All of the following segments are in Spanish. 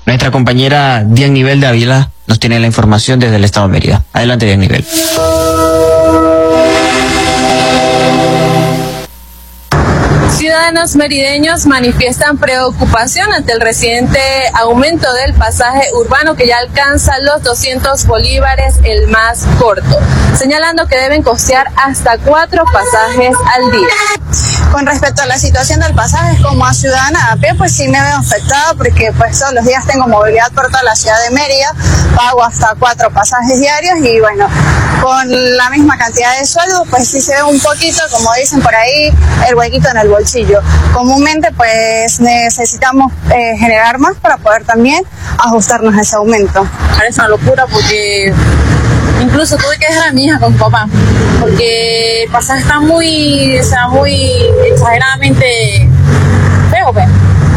Nuestra compañera Dian Nivel de Ávila nos tiene la información desde el estado de Mérida. Adelante, Dian Nivel. Ciudadanos merideños manifiestan preocupación ante el reciente aumento del pasaje urbano que ya alcanza los 200 bolívares el más corto, señalando que deben costear hasta 4 pasajes al día. Con respecto a la situación del pasaje, como ciudadana a pie, pues sí me veo afectada porque pues todos los días tengo movilidad por toda la ciudad de Mérida, pago hasta 4 pasajes diarios y bueno, con la misma cantidad de sueldo, pues sí se ve un poquito, como dicen por ahí, el huequito en el bolsillo. Comúnmente pues necesitamos generar más para poder también ajustarnos a ese aumento. Es una locura porque incluso tuve que dejar a mi hija con mi papá porque el pasaje está muy exageradamente feo, pues.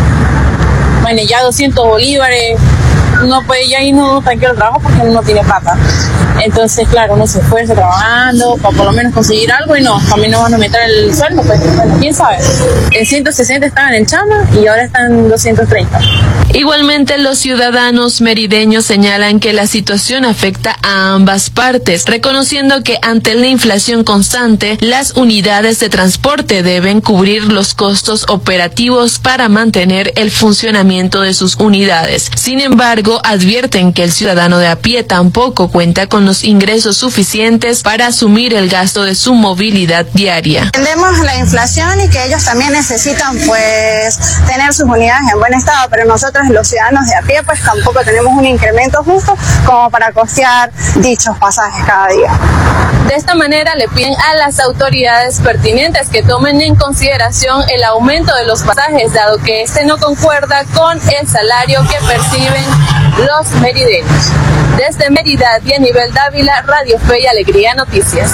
Bueno, ya 200 bolívares, uno puede ya ir no tranquilo al trabajo porque uno no tiene plata. Entonces, claro, uno se esfuerza trabajando para por lo menos conseguir algo y no, también nos van a meter el sueldo, pues, bueno, quién sabe. En 160 estaban en Chama y ahora están en 230. Igualmente, los ciudadanos merideños señalan que la situación afecta a ambas partes, reconociendo que ante la inflación constante, las unidades de transporte deben cubrir los costos operativos para mantener el funcionamiento de sus unidades. Sin embargo, advierten que el ciudadano de a pie tampoco cuenta con los ingresos suficientes para asumir el gasto de su movilidad diaria. Entendemos la inflación y que ellos también necesitan pues tener sus unidades en buen estado, pero nosotros los ciudadanos de a pie pues tampoco tenemos un incremento justo como para costear dichos pasajes cada día. De esta manera le piden a las autoridades pertinentes que tomen en consideración el aumento de los pasajes, dado que este no concuerda con el salario que perciben los merideños. Desde Mérida, Dian Nivel Dávila, Radio Fe y Alegría Noticias.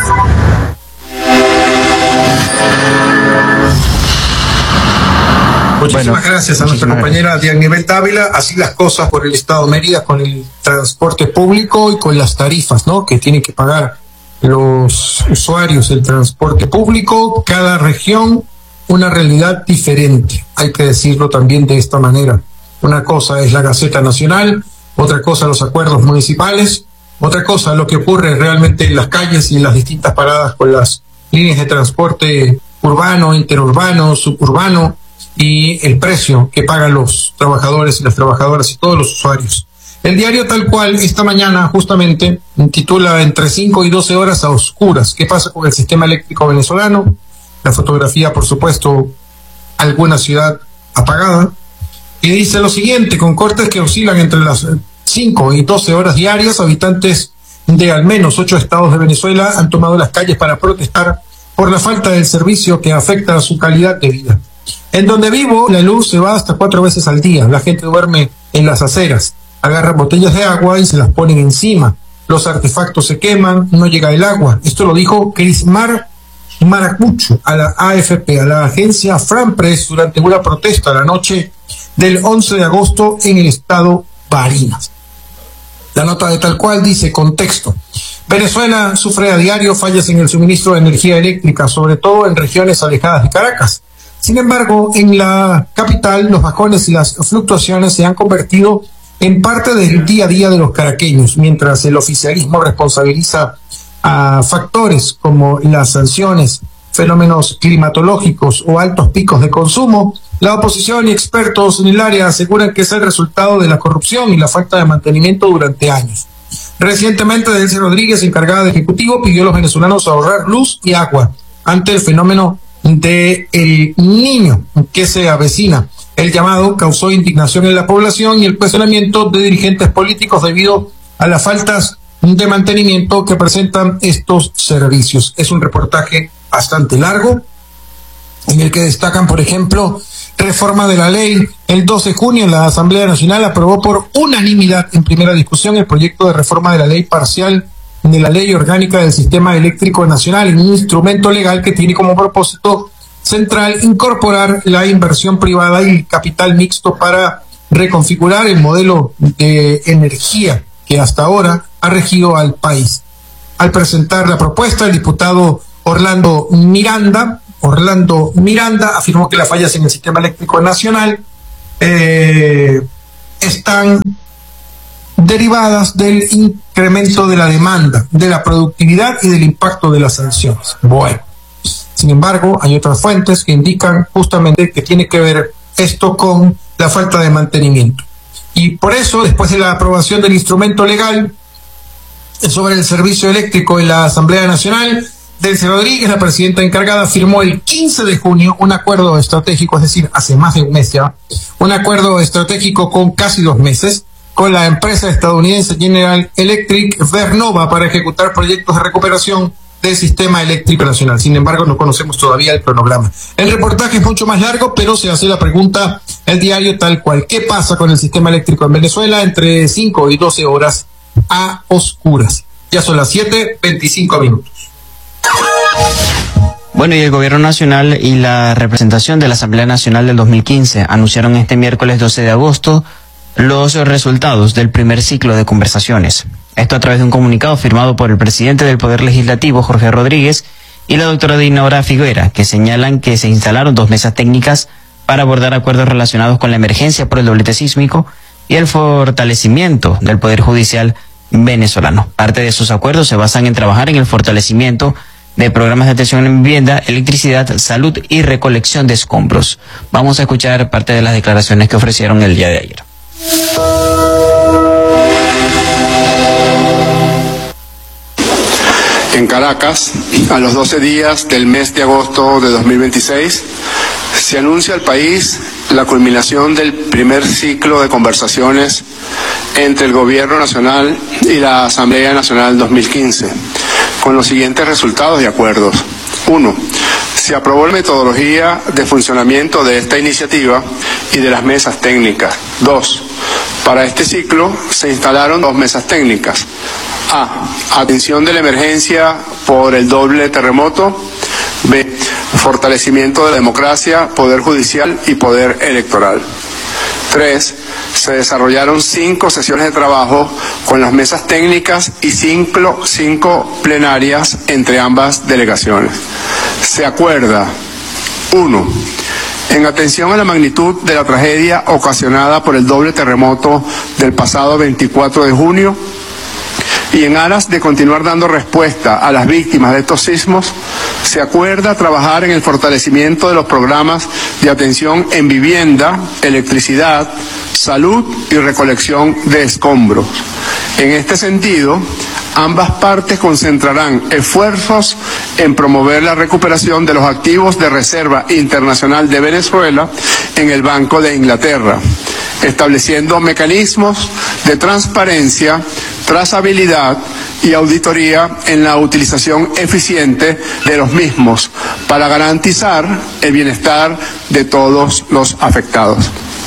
Muchísimas gracias a nuestra compañera Dian Nivel Dávila. Así las cosas por el estado de Mérida con el transporte público y con las tarifas, ¿no?, que tienen que pagar los usuarios del transporte público. Cada región una realidad diferente, hay que decirlo también de esta manera. Una cosa es la Gaceta Nacional, otra cosa los acuerdos municipales, otra cosa lo que ocurre realmente en las calles y en las distintas paradas con las líneas de transporte urbano, interurbano, suburbano, y el precio que pagan los trabajadores y las trabajadoras y todos los usuarios. El diario Tal Cual esta mañana justamente titula Entre 5 y 12 horas a oscuras. ¿Qué pasa con el sistema eléctrico venezolano? La fotografía, por supuesto, alguna ciudad apagada. Y dice lo siguiente: con cortes que oscilan entre las 5 y 12 horas diarias, habitantes de al menos 8 estados de Venezuela han tomado las calles para protestar por la falta del servicio que afecta a su calidad de vida. En donde vivo, la luz se va hasta 4 veces al día. La gente duerme en las aceras, agarran botellas de agua y se las ponen encima. Los artefactos se queman, no llega el agua. Esto lo dijo Crismar Maracucho a la AFP, a la agencia Fran Press, durante una protesta la noche del 11 de agosto en el estado Barinas. La nota de Tal Cual dice: contexto. Venezuela sufre a diario fallas en el suministro de energía eléctrica, sobre todo en regiones alejadas de Caracas. Sin embargo, en la capital, los bajones y las fluctuaciones se han convertido en parte del día a día de los caraqueños, mientras el oficialismo responsabiliza a factores como las sanciones, fenómenos climatológicos o altos picos de consumo. La oposición y expertos en el área aseguran que es el resultado de la corrupción y la falta de mantenimiento durante años. Recientemente, Delcy Rodríguez, encargada de Ejecutivo, pidió a los venezolanos ahorrar luz y agua ante el fenómeno de El Niño que se avecina. El llamado causó indignación en la población y el cuestionamiento de dirigentes políticos debido a las faltas de mantenimiento que presentan estos servicios. Es un reportaje bastante largo en el que destacan, por ejemplo, reforma de la ley. El 12 de junio la Asamblea Nacional aprobó por unanimidad en primera discusión el proyecto de reforma de la ley parcial de la Ley Orgánica del Sistema Eléctrico Nacional, un instrumento legal que tiene como propósito central incorporar la inversión privada y el capital mixto para reconfigurar el modelo de energía que hasta ahora ha regido al país. Al presentar la propuesta, el diputado Orlando Miranda afirmó que las fallas en el sistema eléctrico nacional están derivadas del incremento de la demanda, de la productividad y del impacto de las sanciones. Bueno, sin embargo, hay otras fuentes que indican justamente que tiene que ver esto con la falta de mantenimiento. Y por eso, después de la aprobación del instrumento legal sobre el servicio eléctrico en la Asamblea Nacional, Delcy Rodríguez, la presidenta encargada, firmó el 15 de junio un acuerdo estratégico, es decir, hace más de un mes ya, un acuerdo estratégico con casi 2 meses, con la empresa estadounidense General Electric Vernova para ejecutar proyectos de recuperación del sistema eléctrico nacional. Sin embargo, no conocemos todavía el cronograma. El reportaje es mucho más largo, pero se hace la pregunta, el diario tal cual: ¿qué pasa con el sistema eléctrico en Venezuela entre 5 y 12 horas a oscuras? Ya son las 7:25. Bueno, y el Gobierno Nacional y la representación de la Asamblea Nacional del 2015 anunciaron este miércoles 12 de agosto los resultados del primer ciclo de conversaciones. Esto a través de un comunicado firmado por el presidente del Poder Legislativo, Jorge Rodríguez, y la doctora Dinora Figuera, que señalan que se instalaron 2 mesas técnicas para abordar acuerdos relacionados con la emergencia por el doblete sísmico y el fortalecimiento del Poder Judicial venezolano. Parte de sus acuerdos se basan en trabajar en el fortalecimiento de programas de atención en vivienda, electricidad, salud y recolección de escombros. Vamos a escuchar parte de las declaraciones que ofrecieron el día de ayer. En Caracas, a los 12 días del mes de agosto de 2026, se anuncia al país la culminación del primer ciclo de conversaciones entre el Gobierno Nacional y la Asamblea Nacional 2015, con los siguientes resultados y acuerdos. 1. Se aprobó la metodología de funcionamiento de esta iniciativa y de las mesas técnicas. 2. Para este ciclo se instalaron 2 mesas técnicas. A. Atención de la emergencia por el doble terremoto. B. Fortalecimiento de la democracia, poder judicial y poder electoral. 3. Se desarrollaron 5 sesiones de trabajo con las mesas técnicas y 5 plenarias entre ambas delegaciones. Se acuerda: 1. En atención a la magnitud de la tragedia ocasionada por el doble terremoto del pasado 24 de junio, y en aras de continuar dando respuesta a las víctimas de estos sismos, se acuerda trabajar en el fortalecimiento de los programas de atención en vivienda, electricidad, salud y recolección de escombros. En este sentido, ambas partes concentrarán esfuerzos en promover la recuperación de los activos de reserva internacional de Venezuela en el Banco de Inglaterra, estableciendo mecanismos de transparencia, trazabilidad y auditoría en la utilización eficiente de los mismos para garantizar el bienestar de todos los afectados.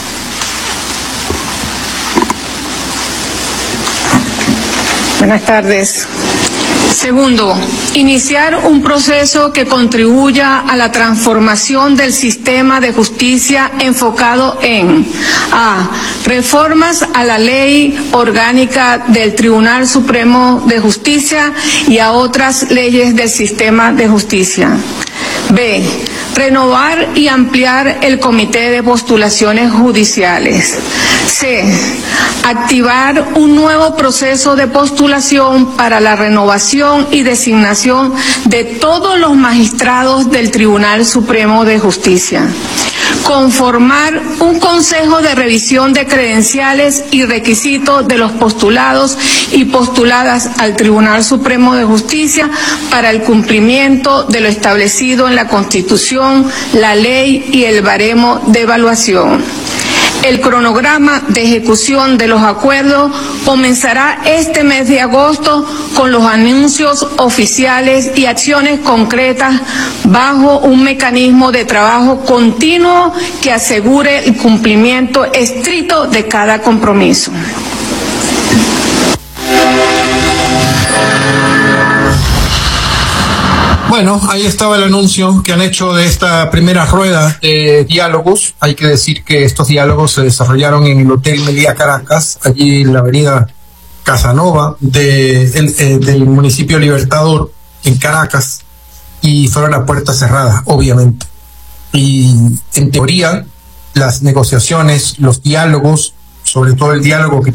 Buenas tardes. Segundo, iniciar un proceso que contribuya a la transformación del sistema de justicia enfocado en: A. Reformas a la ley orgánica del Tribunal Supremo de Justicia y a otras leyes del sistema de justicia. B. Renovar y ampliar el comité de postulaciones judiciales. C. Activar un nuevo proceso de postulación para la renovación y designación de todos los magistrados del Tribunal Supremo de Justicia. Conformar un consejo de revisión de credenciales y requisitos de los postulados y postuladas al Tribunal Supremo de Justicia para el cumplimiento de lo establecido en la Constitución, la ley y el baremo de evaluación. El cronograma de ejecución de los acuerdos comenzará este mes de agosto con los anuncios oficiales y acciones concretas bajo un mecanismo de trabajo continuo que asegure el cumplimiento estricto de cada compromiso. Bueno, ahí estaba el anuncio que han hecho de esta primera rueda de diálogos. Hay que decir que estos diálogos se desarrollaron en el Hotel Meliá Caracas, allí en la avenida Casanova del municipio Libertador, en Caracas, y fueron a puerta cerrada, obviamente. Y en teoría, las negociaciones, los diálogos sobre todo el diálogo que